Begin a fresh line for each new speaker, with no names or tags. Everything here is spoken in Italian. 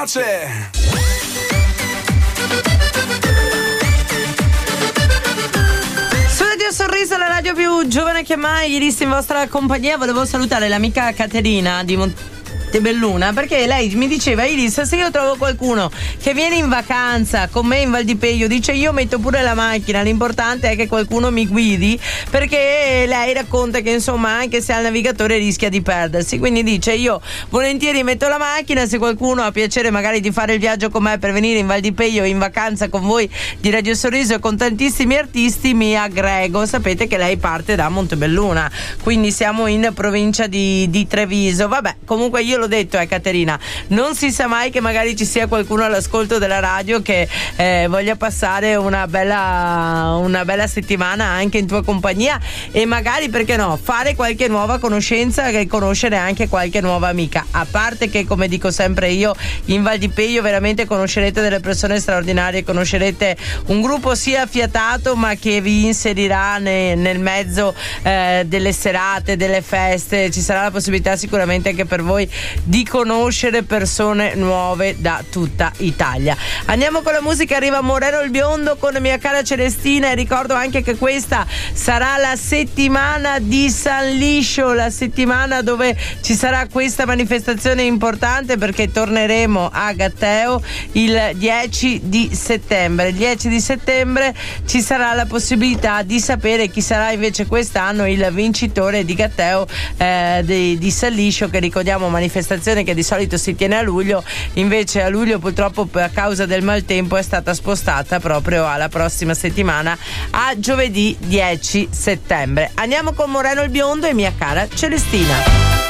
piace.
Sorriso, la radio più giovane che mai, ieri in vostra compagnia. Volevo salutare l'amica Caterina di Montebelluna, perché lei mi diceva: Iris, se io trovo qualcuno che viene in vacanza con me in Val di Peio, dice io metto pure la macchina, l'importante è che qualcuno mi guidi, perché lei racconta che insomma anche se ha il navigatore rischia di perdersi, quindi dice io volentieri metto la macchina, se qualcuno ha piacere magari di fare il viaggio con me per venire in Val di Peio in vacanza con voi di Radio Sorriso e con tantissimi artisti, mi aggrego. Sapete che lei parte da Montebelluna, quindi siamo in provincia di Treviso. Vabbè, comunque io l'ho detto, Caterina, non si sa mai che magari ci sia qualcuno all'ascolto della radio che voglia passare una bella settimana anche in tua compagnia e magari, perché no, fare qualche nuova conoscenza e conoscere anche qualche nuova amica. A parte che, come dico sempre io, in Val di Peio veramente conoscerete delle persone straordinarie, conoscerete un gruppo sia affiatato ma che vi inserirà nel mezzo delle serate, delle feste. Ci sarà la possibilità sicuramente anche per voi di conoscere persone nuove da tutta Italia. Andiamo con la musica, arriva Moreno il Biondo con Mia cara Celestina, e ricordo anche che questa sarà la settimana di San Liscio, la settimana dove ci sarà questa manifestazione importante, perché torneremo a Gatteo il 10 di settembre. Il 10 di settembre ci sarà la possibilità di sapere chi sarà invece quest'anno il vincitore di Gatteo di San Liscio, che ricordiamo manifestazione che di solito si tiene a luglio, invece a luglio purtroppo a causa del maltempo è stata spostata proprio alla prossima settimana, a giovedì 10 settembre. Andiamo con Moreno il Biondo e Mia cara Celestina.